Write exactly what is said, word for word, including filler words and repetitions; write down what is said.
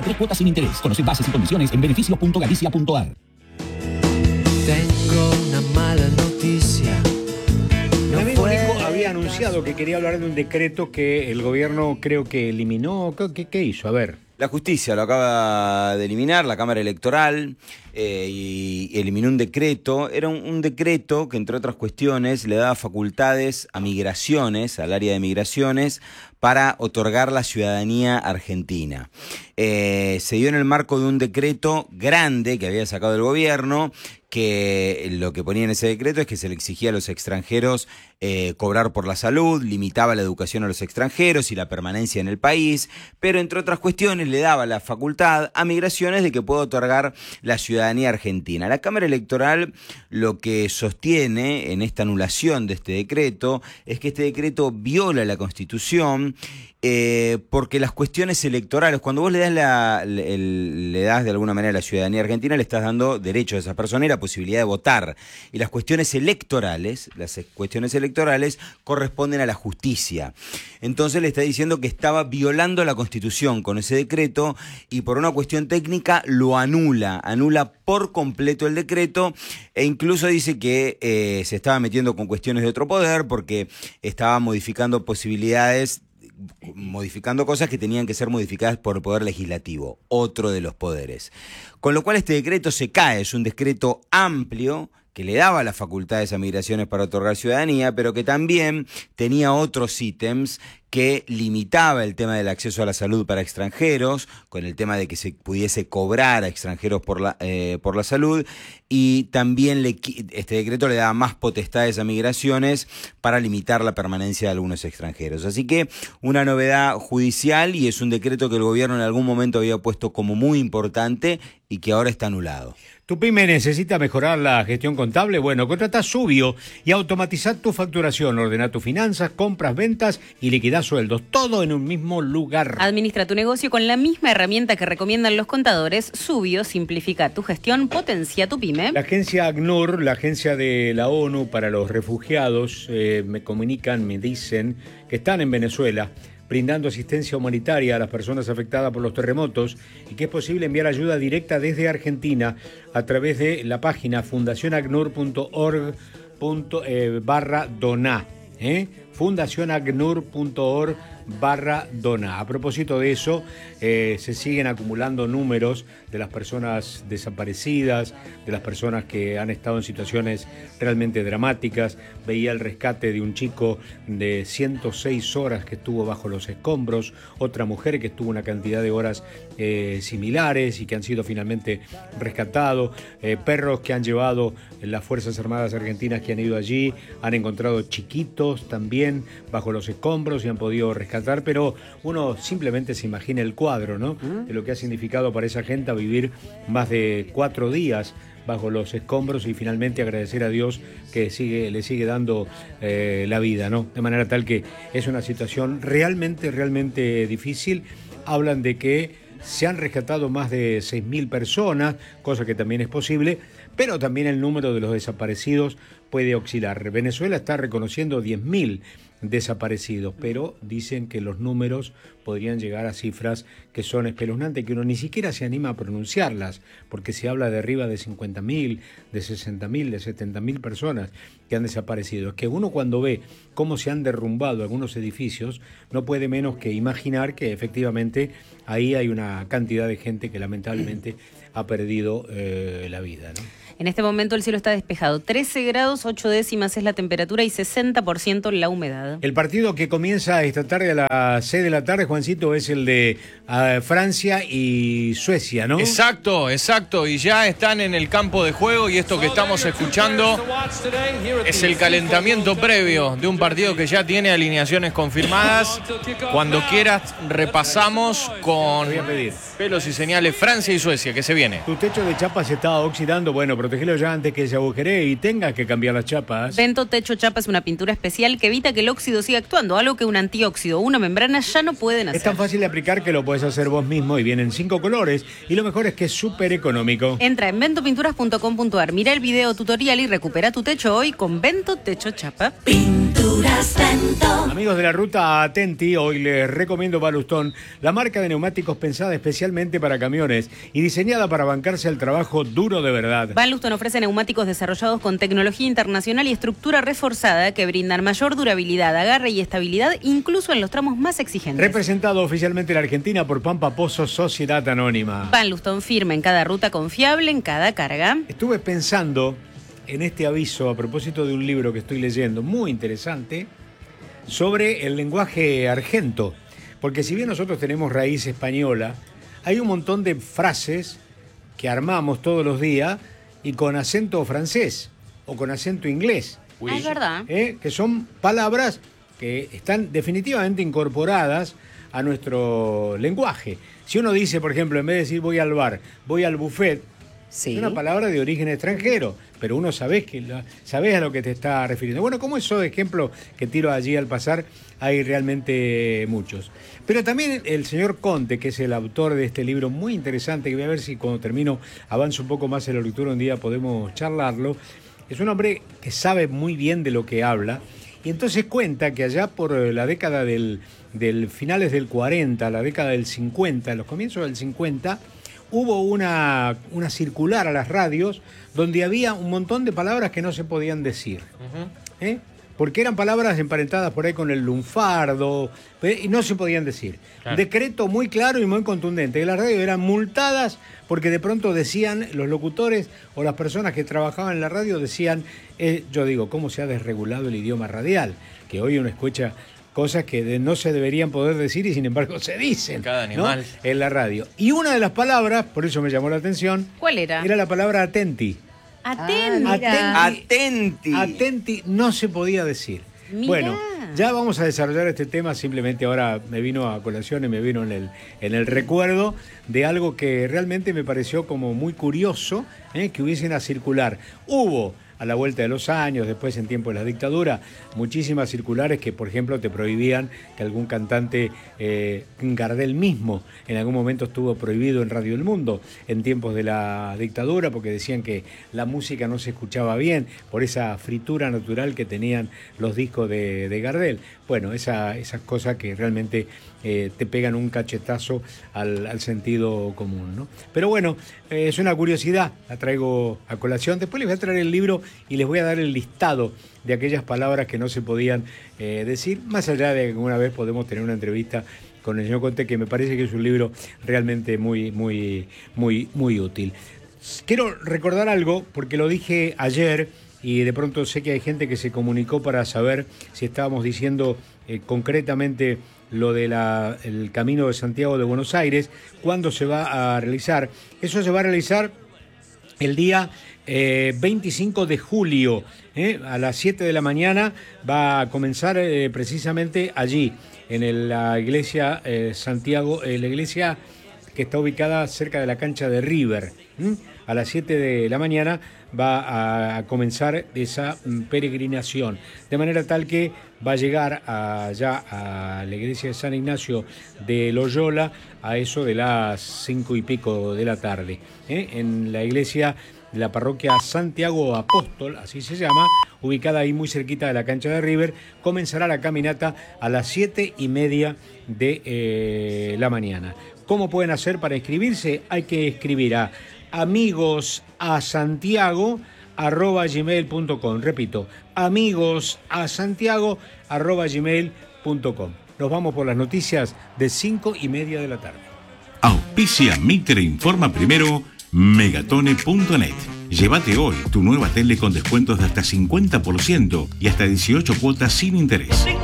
tres cuotas sin interés. Conoce bases y condiciones en beneficios punto galicia punto a r. Tengo una mala noticia. Mi amigo Nico había anunciado que quería hablar de un decreto que el gobierno creo que eliminó. ¿Qué, qué hizo? A ver. La justicia lo acaba de eliminar, la Cámara Electoral, eh, y eliminó un decreto. Era un, un decreto que, entre otras cuestiones, le daba facultades a migraciones, al área de migraciones, para otorgar la ciudadanía argentina. Eh, se dio en el marco de un decreto grande que había sacado el gobierno, que lo que ponía en ese decreto es que se le exigía a los extranjeros eh, cobrar por la salud, limitaba la educación a los extranjeros y la permanencia en el país, pero entre otras cuestiones le daba la facultad a migraciones de que pueda otorgar la ciudadanía argentina. La Cámara Electoral lo que sostiene en esta anulación de este decreto es que este decreto viola la Constitución, Eh, porque las cuestiones electorales, cuando vos le das la, le, le das de alguna manera la ciudadanía argentina, le estás dando derecho a esa persona y la posibilidad de votar. Y las cuestiones electorales, las cuestiones electorales corresponden a la justicia. Entonces le está diciendo que estaba violando la Constitución con ese decreto y por una cuestión técnica lo anula, anula por completo el decreto e incluso dice que eh, se estaba metiendo con cuestiones de otro poder porque estaba modificando posibilidades, modificando cosas que tenían que ser modificadas por el Poder Legislativo, otro de los poderes. Con lo cual este decreto se cae, es un decreto amplio que le daba las facultades a migraciones para otorgar ciudadanía, pero que también tenía otros ítems que limitaba el tema del acceso a la salud para extranjeros, con el tema de que se pudiese cobrar a extranjeros por la, eh, por la salud, y también le, este decreto le daba más potestades a migraciones para limitar la permanencia de algunos extranjeros. Así que una novedad judicial y es un decreto que el gobierno en algún momento había puesto como muy importante y que ahora está anulado. ¿Tu pyme necesita mejorar la gestión contable? Bueno, contratá Subio y automatizá tu facturación, ordená tus finanzas, compras, ventas y liquidá sueldos, todo en un mismo lugar. Administra tu negocio con la misma herramienta que recomiendan los contadores. Subio simplifica tu gestión, potencia tu pyme. La agencia ACNUR, la agencia de la ONU para los refugiados, eh, me comunican, me dicen que están en Venezuela brindando asistencia humanitaria a las personas afectadas por los terremotos y que es posible enviar ayuda directa desde Argentina a través de la página fundación acnur punto org barra doná. ¿eh? fundación acnur punto org barra doná. A propósito de eso, eh, se siguen acumulando números de las personas desaparecidas, de las personas que han estado en situaciones realmente dramáticas. Veía el rescate de un chico de ciento seis horas que estuvo bajo los escombros, otra mujer que estuvo una cantidad de horas eh, similares y que han sido finalmente rescatados, eh, perros que han llevado las Fuerzas Armadas Argentinas que han ido allí, han encontrado chiquitos también bajo los escombros y han podido rescatar, pero uno simplemente se imagina el cuadro, ¿no? De lo que ha significado para esa gente vivir más de cuatro días bajo los escombros y finalmente agradecer a Dios que sigue, le sigue dando eh, la vida, ¿no? De manera tal que es una situación realmente, realmente difícil. Hablan de que se han rescatado más de seis mil personas, cosa que también es posible, pero también el número de los desaparecidos puede oscilar. Venezuela está reconociendo diez mil desaparecidos, pero dicen que los números podrían llegar a cifras que son espeluznantes, que uno ni siquiera se anima a pronunciarlas, porque se habla de arriba de cincuenta mil, de sesenta mil, de setenta mil personas que han desaparecido. Es que uno cuando ve cómo se han derrumbado algunos edificios, no puede menos que imaginar que efectivamente ahí hay una cantidad de gente que lamentablemente ha perdido eh, la vida, ¿no? En este momento el cielo está despejado. trece grados, ocho décimas es la temperatura y sesenta por ciento la humedad. El partido que comienza esta tarde a las seis de la tarde, Juancito, es el de uh, Francia y Suecia, ¿no? Exacto, exacto. Y ya están en el campo de juego y esto que estamos escuchando es el calentamiento previo de un partido que ya tiene alineaciones confirmadas. Cuando quieras repasamos con pelos y señales Francia y Suecia, que se viene. Tu techo de chapa se está oxidando, bueno, protegelo ya antes que se agujeree y tengas que cambiar las chapas. Vento Techo Chapa es una pintura especial que evita que el óxido siga actuando, algo que un antióxido o una membrana ya no pueden hacer. Es tan fácil de aplicar que lo puedes hacer vos mismo y vienen cinco colores y lo mejor es que es súper económico. Entra en vento pinturas punto com punto ar, mira el video tutorial y recupera tu techo hoy con Vento Techo Chapa. Pinturas Atento. Amigos de la ruta Atenti, hoy les recomiendo Balustón, la marca de neumáticos pensada especialmente para camiones y diseñada para bancarse el trabajo duro de verdad. Balustón ofrece neumáticos desarrollados con tecnología internacional y estructura reforzada que brindan mayor durabilidad, agarre y estabilidad, incluso en los tramos más exigentes. Representado oficialmente en la Argentina por Pampa Pozo Sociedad Anónima. Balustón firme en cada ruta, confiable en cada carga. Estuve pensando en este aviso a propósito de un libro que estoy leyendo, muy interesante, sobre el lenguaje argento, porque si bien nosotros tenemos raíz española, hay un montón de frases que armamos todos los días y con acento francés o con acento inglés. Ah, es verdad. ¿Eh? Que son palabras que están definitivamente incorporadas a nuestro lenguaje. Si uno dice, por ejemplo, en vez de decir voy al bar, voy al buffet, sí, es una palabra de origen extranjero, pero uno sabe que sabés a lo que te está refiriendo. Bueno, como esos ejemplos que tiro allí al pasar, hay realmente muchos. Pero también el señor Conte, que es el autor de este libro muy interesante, que voy a ver si cuando termino avanzo un poco más en la lectura, un día podemos charlarlo. Es un hombre que sabe muy bien de lo que habla, y entonces cuenta que allá por la década del, del finales del cuarenta, la década del cincuenta, los comienzos del cincuenta, hubo una, una circular a las radios donde había un montón de palabras que no se podían decir. Uh-huh. ¿Eh? Porque eran palabras emparentadas por ahí con el lunfardo y no se podían decir. Claro. Decreto muy claro y muy contundente. Que las radios eran multadas porque de pronto decían, los locutores o las personas que trabajaban en la radio decían, eh, yo digo, ¿cómo se ha desregulado el idioma radial? Que hoy uno escucha cosas que de, no se deberían poder decir y sin embargo se dicen. Cada animal. ¿No? En la radio. Y una de las palabras, por eso me llamó la atención. ¿Cuál era? Era la palabra atenti. Atenti. Ah, atenti. Atenti no se podía decir. Mirá. Bueno, ya vamos a desarrollar este tema, simplemente ahora me vino a colación y me vino en el, en el recuerdo de algo que realmente me pareció como muy curioso, ¿eh? Que hubiesen a circular. Hubo a la vuelta de los años, después en tiempo de la dictadura, muchísimas circulares que, por ejemplo, te prohibían que algún cantante, eh, Gardel mismo, en algún momento estuvo prohibido en Radio El Mundo, en tiempos de la dictadura, porque decían que la música no se escuchaba bien, por esa fritura natural que tenían los discos de, de Gardel. Bueno, esa, esas cosas que realmente eh, te pegan un cachetazo al, al sentido común, ¿no? Pero bueno, eh, es una curiosidad, la traigo a colación. Después les voy a traer el libro y les voy a dar el listado de aquellas palabras que no se podían eh, decir, más allá de que alguna vez podemos tener una entrevista con el señor Conte, que me parece que es un libro realmente muy, muy, muy, muy útil. Quiero recordar algo, porque lo dije ayer, y de pronto sé que hay gente que se comunicó para saber si estábamos diciendo eh, concretamente lo del Camino de Santiago de Buenos Aires, cuándo se va a realizar. Eso se va a realizar el día eh, veinticinco de julio, eh, a las siete de la mañana, va a comenzar eh, precisamente allí, en el, la iglesia eh, Santiago, eh, la iglesia que está ubicada cerca de la cancha de River. ¿Mm? A las siete de la mañana va a comenzar esa peregrinación, de manera tal que va a llegar allá a la iglesia de San Ignacio de Loyola a eso de las cinco y pico de la tarde, ¿eh? En la iglesia de la parroquia Santiago Apóstol, así se llama, ubicada ahí muy cerquita de la cancha de River. Comenzará la caminata a las siete y media de eh, la mañana. ¿Cómo pueden hacer para inscribirse? Hay que escribir a amigos a Santiago arroba gmail punto com. Repito, amigos a Santiago arroba gmail punto com. Nos vamos por las noticias de cinco y media de la tarde. Auspicia Mitre Informa Primero, megatone punto net. Llévate hoy tu nueva tele con descuentos de hasta cincuenta por ciento y hasta dieciocho cuotas sin interés.